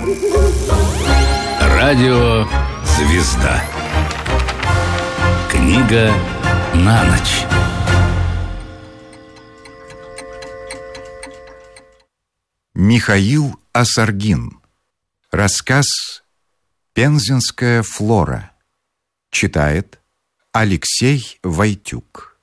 Радио «Звезда». Книга на ночь. Михаил Осаргин. Рассказ «Пензенская флора». Читает Алексей Войтюк.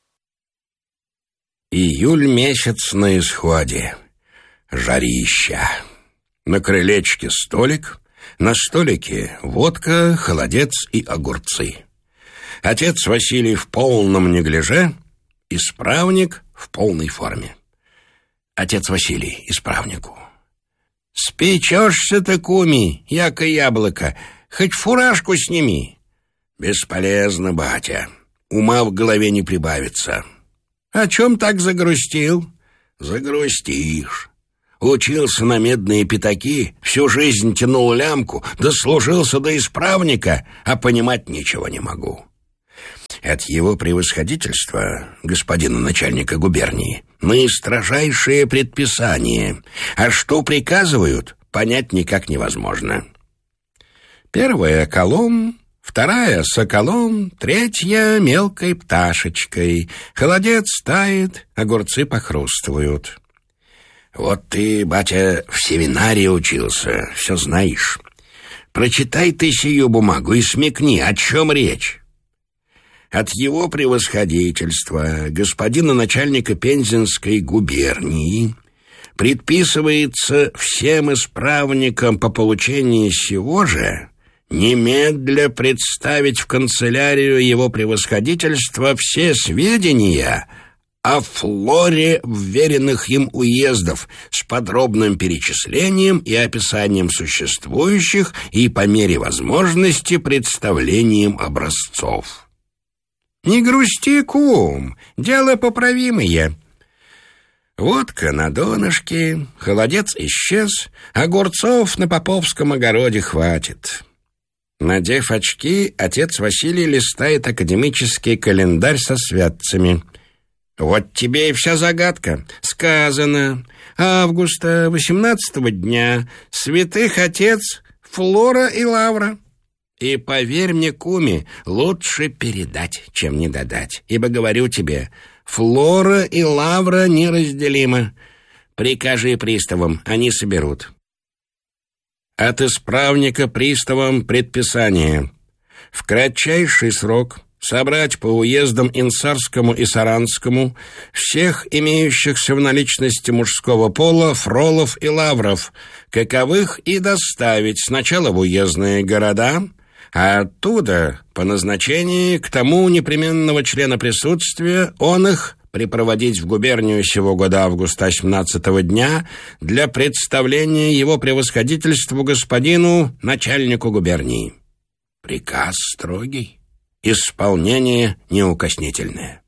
Июль месяц на исходе. Жарища. На крылечке столик, на столике водка, холодец и огурцы. Отец Василий в полном неглиже, исправник в полной форме. Отец Василий исправнику: «Спечешься ты, куми, яко яблоко, хоть фуражку сними». «Бесполезно, батя, ума в голове не прибавится». «О чем так загрустил?» «Загрустишь. Учился на медные пятаки, всю жизнь тянул лямку, дослужился до исправника, а понимать ничего не могу. От его превосходительства, господина начальника губернии, наистрожайшее предписание, а что приказывают, понять никак невозможно. Первая — колом, вторая — соколом, третья — мелкой пташечкой. Холодец тает, огурцы похрустывают. Вот ты, батя, в семинарии учился, все знаешь. Прочитай ты сию бумагу и смекни, о чем речь. От его превосходительства, господина начальника Пензенской губернии, предписывается всем исправникам по получении сего же немедля представить в канцелярию его превосходительства все сведения о флоре вверенных им уездов с подробным перечислением и описанием существующих и, по мере возможности, представлением образцов. Не грусти, кум, дело поправимое. Водка на донышке, холодец исчез, огурцов на поповском огороде хватит. Надев очки, отец Василий листает академический календарь со святцами. Вот тебе и вся загадка. Сказано: августа 18-го дня святых отец Флора и Лавра. И поверь мне, куми, лучше передать, чем не додать. Ибо говорю тебе, Флора и Лавра неразделимы. Прикажи приставам, они соберут. От исправника приставам предписание: в кратчайший срок собрать по уездам Инсарскому и Саранскому всех имеющихся в наличности мужского пола фролов и лавров, каковых и доставить сначала в уездные города, а оттуда по назначении к тому непременного члена присутствия он их припроводить в губернию сего года августа 18-го дня для представления его превосходительству господину начальнику губернии. Приказ строгий, исполнение неукоснительное.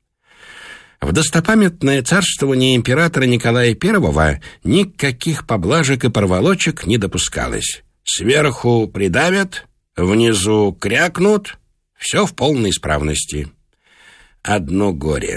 В достопамятное царствование императора Николая I никаких поблажек и проволочек не допускалось. Сверху придавят, внизу крякнут, все в полной исправности. Одно горе.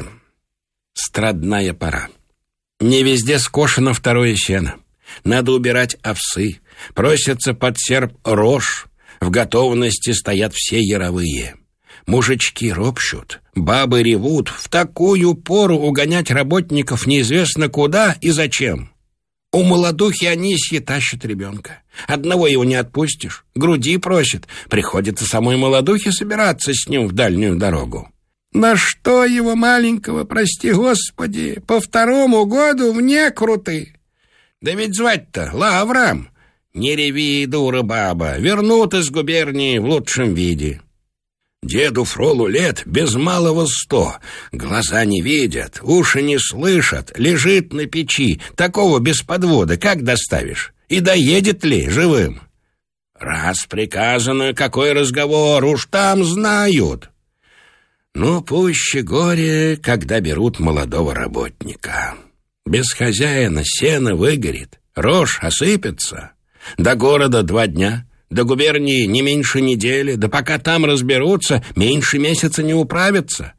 Страдная пора. Не везде скошено второе сено. Надо убирать овсы. Просятся под серп рожь. В готовности стоят все яровые. Мужички ропщут, бабы ревут. В такую пору угонять работников неизвестно куда и зачем. У молодухи Анисьи тащат ребенка. Одного его не отпустишь, груди просит. Приходится самой молодухе собираться с ним в дальнюю дорогу. На что его маленького, прости господи, по 2-му году в некруты? Да ведь звать-то Лаврам. Не реви, дура баба, вернут из губернии в лучшем виде. Деду Фролу лет без малого 100, глаза не видят, уши не слышат, лежит на печи, такого без подвода как доставишь? И доедет ли живым? Раз приказано, какой разговор, уж там знают. Но пуще горе, когда берут молодого работника. Без хозяина сено выгорит, рожь осыпется. До города 2 дня, до губернии не меньше недели, да пока там разберутся, меньше месяца не управятся.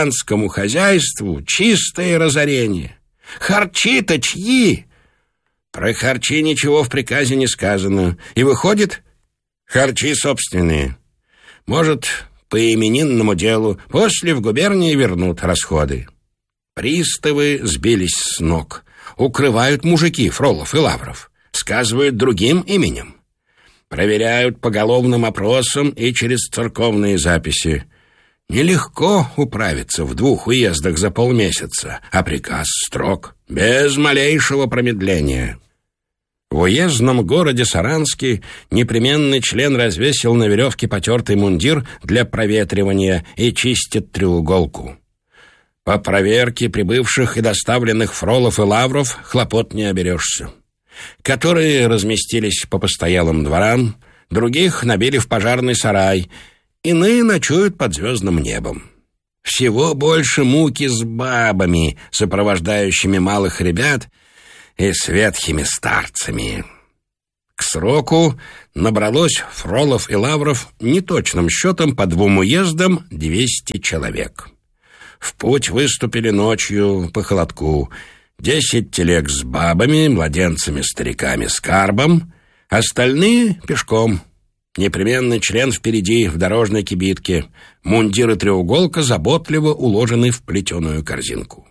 Крестьянскому хозяйству чистое разорение. Харчи-то чьи? Про харчи ничего в приказе не сказано. И выходит, харчи собственные. Может, по именинному делу после в губернии вернут расходы. Приставы сбились с ног. Укрывают мужики Фролов и Лавров. Сказывают другим именем. Проверяют поголовным опросом и через церковные записи. Нелегко управиться в 2 уездах за полмесяца, а приказ строг, без малейшего промедления. В уездном городе Саранске непременный член развесил на веревке потертый мундир для проветривания и чистит треуголку. По проверке прибывших и доставленных Фролов и Лавров хлопот не оберешься. Которые разместились по постоялым дворам, других набили в пожарный сарай, иные ночуют под звездным небом. Всего больше муки с бабами, сопровождающими малых ребят, и с ветхими старцами. К сроку набралось Фролов и Лавров неточным счетом по 2 уездам 200 человек. В путь выступили ночью по холодку. 10 телег с бабами, младенцами, стариками, скарбом, остальные пешком. Непременный член впереди в дорожной кибитке. Мундир и треуголка заботливо уложены в плетеную корзинку.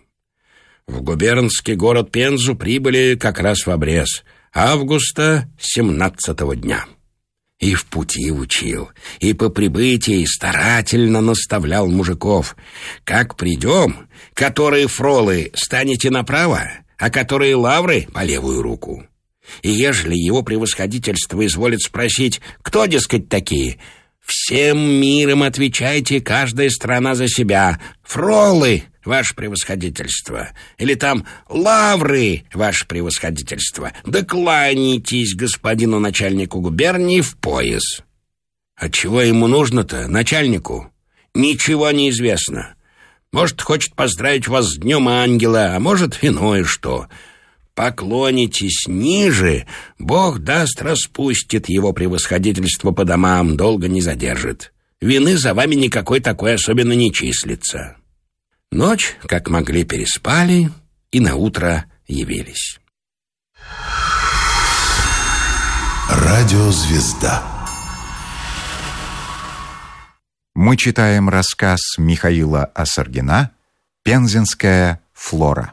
В губернский город Пензу прибыли как раз в обрез августа 17-го дня. И в пути учил, и по прибытии старательно наставлял мужиков. Как придем, которые Фролы станете направо, а которые Лавры по левую руку. И ежели его превосходительство изволит спросить, кто, дескать, такие, всем миром отвечайте, каждая страна за себя. Фролы, ваше превосходительство, или там Лавры, ваше превосходительство, да кланяйтесь господину начальнику губернии в пояс. А чего ему нужно-то, начальнику? Ничего не известно. Может, хочет поздравить вас с Днем Ангела, а может, иное что. Поклонитесь ниже, Бог даст, распустит его превосходительство по домам, долго не задержит. Вины за вами никакой такой особенно не числится. Ночь, как могли, переспали и наутро явились. Радиозвезда. Мы читаем рассказ Михаила Осаргина «Пензенская флора».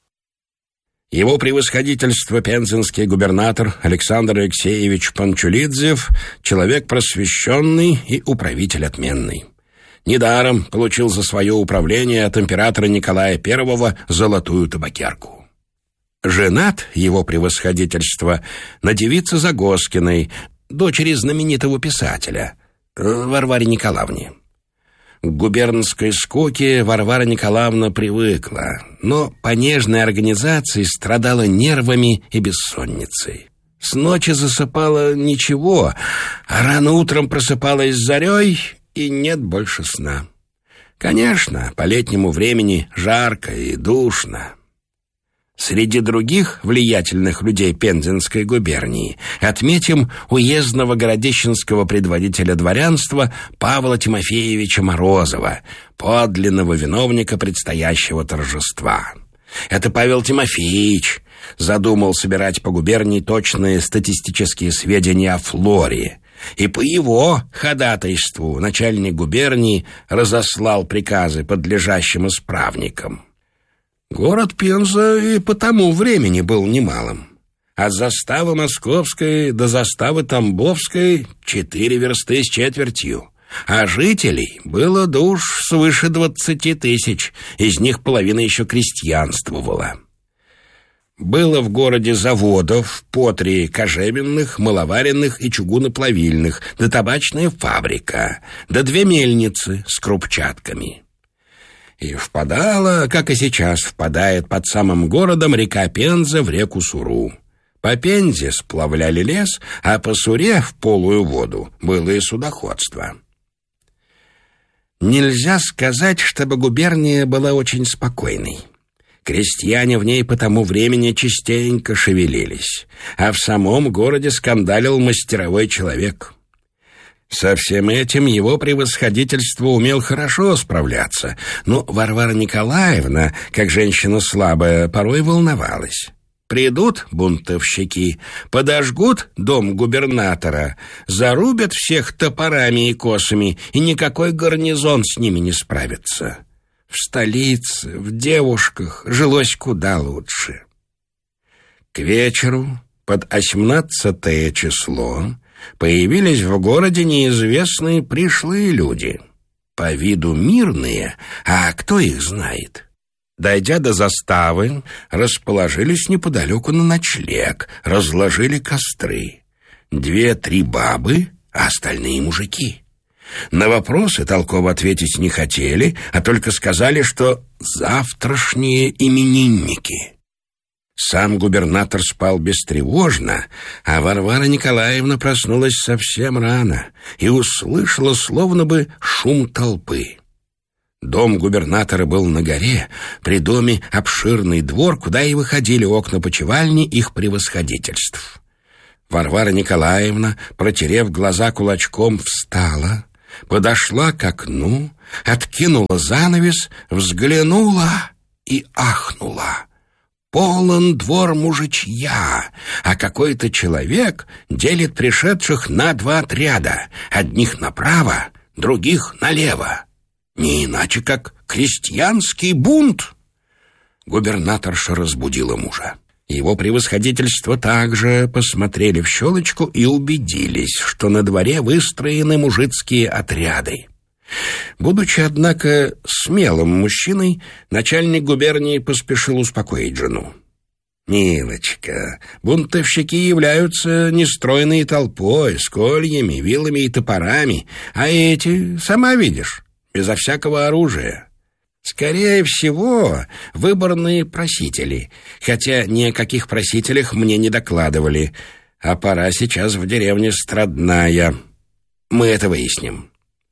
Его превосходительство пензенский губернатор Александр Алексеевич Панчулидзев человек просвещенный и управитель отменный. Недаром получил за свое управление от императора Николая I золотую табакерку. Женат его превосходительство на девице Загоскиной, дочери знаменитого писателя, Варваре Николаевне. К губернской скуке Варвара Николаевна привыкла, но по нежной организации страдала нервами и бессонницей. С ночи засыпала ничего, а рано утром просыпалась зарей, и нет больше сна. Конечно, по летнему времени жарко и душно. Среди других влиятельных людей Пензенской губернии отметим уездного городищенского предводителя дворянства Павла Тимофеевича Морозова, подлинного виновника предстоящего торжества. Это Павел Тимофеевич задумал собирать по губернии точные статистические сведения о флоре, и по его ходатайству начальник губернии разослал приказы подлежащим исправникам. Город Пенза и по тому времени был немалым. От заставы Московской до заставы Тамбовской 4 версты с четвертью, а жителей было душ свыше 20 тысяч, из них половина еще крестьянствовала. Было в городе заводов по 3 кожевенных, маловаренных и чугуноплавильных, да табачная фабрика, да 2 мельницы с крупчатками. И впадала, как и сейчас впадает под самым городом река Пенза в реку Суру. По Пензе сплавляли лес, а по Суре в полую воду было и судоходство. Нельзя сказать, чтобы губерния была очень спокойной. Крестьяне в ней по тому времени частенько шевелились, а в самом городе скандалил мастеровой человек. Со всем этим его превосходительство умел хорошо справляться, но Варвара Николаевна, как женщина слабая, порой волновалась. Придут бунтовщики, подожгут дом губернатора, зарубят всех топорами и косами, и никакой гарнизон с ними не справится. В столице, в девушках жилось куда лучше. К вечеру, под 18-е число, появились в городе неизвестные пришлые люди. По виду мирные, а кто их знает? Дойдя до заставы, расположились неподалеку на ночлег, разложили костры. 2-3 бабы, а остальные мужики. На вопросы толково ответить не хотели, а только сказали, что завтрашние именинники. Сам губернатор спал бестревожно, а Варвара Николаевна проснулась совсем рано и услышала словно бы шум толпы. Дом губернатора был на горе, при доме обширный двор, куда и выходили окна почевальни их превосходительств. Варвара Николаевна, протерев глаза кулачком, встала, подошла к окну, откинула занавес, взглянула и ахнула. Полон двор мужичья, а какой-то человек делит пришедших на 2 отряда, одних направо, других налево. Не иначе, как крестьянский бунт. Губернаторша разбудила мужа. Его превосходительство также посмотрели в щелочку и убедились, что на дворе выстроены мужицкие отряды. Будучи, однако, смелым мужчиной, начальник губернии поспешил успокоить жену. «Милочка, бунтовщики являются нестройной толпой, с кольями, вилами и топорами, а эти, сама видишь, безо всякого оружия. Скорее всего, выборные просители, хотя ни о каких просителях мне не докладывали, а пора сейчас в деревне Страдная. Мы это выясним».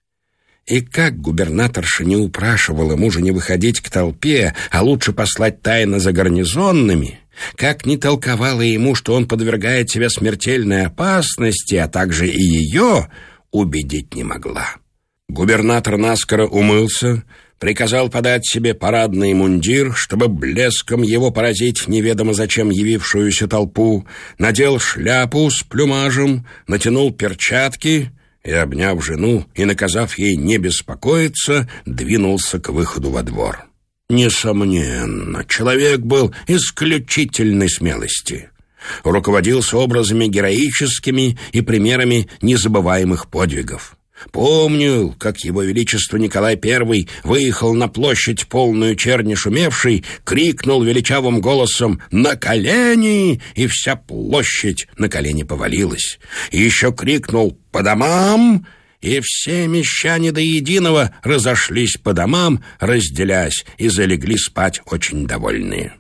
И как губернаторша не упрашивала мужа не выходить к толпе, а лучше послать тайно за гарнизонными, как не толковала ему, что он подвергает себя смертельной опасности, а также и ее, убедить не могла. Губернатор наскоро умылся, приказал подать себе парадный мундир, чтобы блеском его поразить неведомо зачем явившуюся толпу, надел шляпу с плюмажем, натянул перчатки и, обняв жену и наказав ей не беспокоиться, двинулся к выходу во двор. Несомненно, человек был исключительной смелости. Руководился образами героическими и примерами незабываемых подвигов. Помню, как его величество Николай I выехал на площадь, полную черни шумевшей, крикнул величавым голосом «На колени!» и вся площадь на колени повалилась. И еще крикнул «По домам!» и все мещане до единого разошлись по домам, разделясь, и залегли спать очень довольные.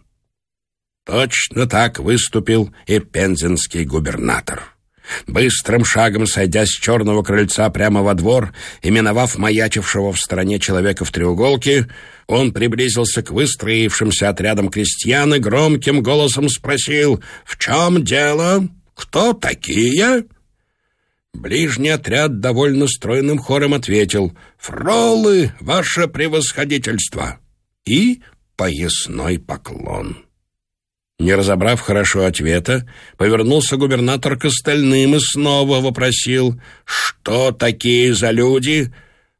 Точно так выступил и пензенский губернатор. Быстрым шагом, сойдя с черного крыльца прямо во двор и миновав маячившего в стороне человека в треуголке, он приблизился к выстроившимся отрядам крестьян и громким голосом спросил: «В чем дело? Кто такие?» Ближний отряд довольно стройным хором ответил: «Фролы, ваше превосходительство!» И поясной поклон. Не разобрав хорошо ответа, повернулся губернатор к остальным и снова вопросил: «Что такие за люди?»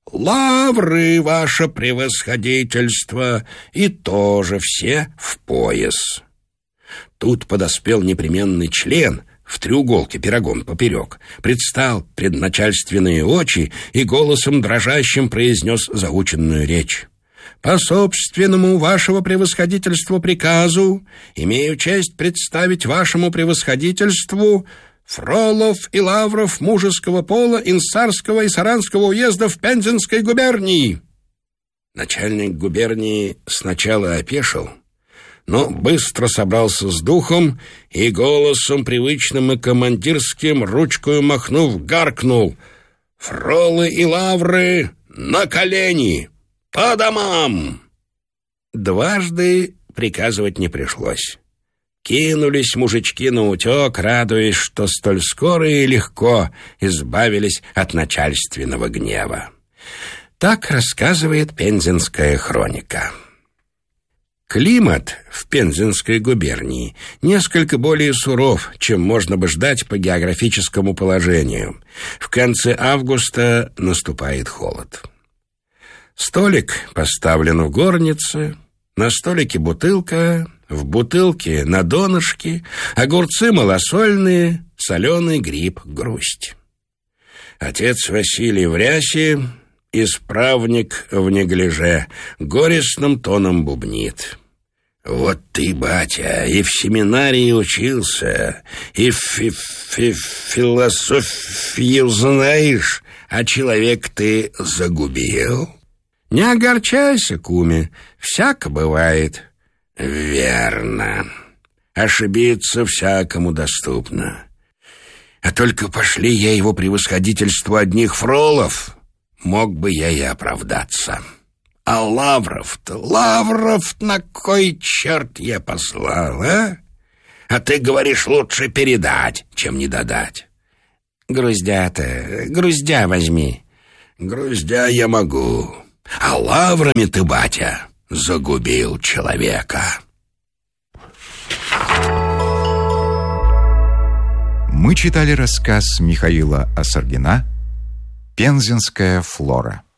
«Лавры, ваше превосходительство!» И тоже все в пояс. Тут подоспел непременный член в треуголке пирогом поперек, предстал пред начальственные очи и голосом дрожащим произнес заученную речь. «По собственному вашего превосходительству приказу имею честь представить вашему превосходительству Фролов и Лавров мужеского пола Инсарского и Саранского уездов Пензенской губернии». Начальник губернии сначала опешил, но быстро собрался с духом и голосом привычным и командирским, ручкою махнув, гаркнул: «Фролы и Лавры на колени! По домам!» Дважды приказывать не пришлось. Кинулись мужички наутек, радуясь, что столь скоро и легко избавились от начальственного гнева. Так рассказывает пензенская хроника. Климат в Пензенской губернии несколько более суров, чем можно бы ждать по географическому положению. В конце августа наступает холод. Столик поставлен в горнице, на столике бутылка, в бутылке на донышке огурцы малосольные, соленый гриб грусть. Отец Василий в рясе, исправник в неглиже, горестным тоном бубнит: «Вот ты, батя, и в семинарии учился, и философию знаешь, а человек ты загубил». «Не огорчайся, куме, всяко бывает». «Верно. Ошибиться всякому доступно. А только пошли я его превосходительству одних фролов, мог бы я и оправдаться. А Лавров на кой черт я послал, а? А ты говоришь, лучше передать, чем не додать». Груздя возьми». «Груздя я могу, а лаврами ты, батя, загубил человека». Мы читали рассказ Михаила Асаргина «Пензенская флора».